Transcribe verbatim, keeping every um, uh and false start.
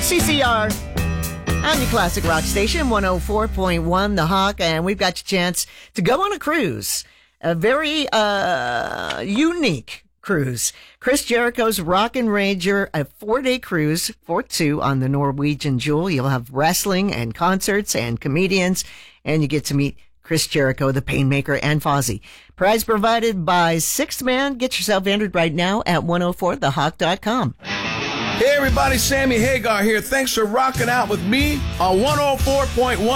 C C R on your classic rock station, one oh four point one The Hawk, and we've got your chance to go on a cruise. A very uh unique cruise. Chris Jericho's Rockin' Ranger, a four-day cruise for two on the Norwegian Jewel. You'll have wrestling and concerts and comedians, and you get to meet Chris Jericho, the Painmaker, and Fozzy. Prize provided by Sixth Man. Get yourself entered right now at one oh four the hawk dot com. Hey everybody, Sammy Hagar here. Thanks for rocking out with me on one oh four point one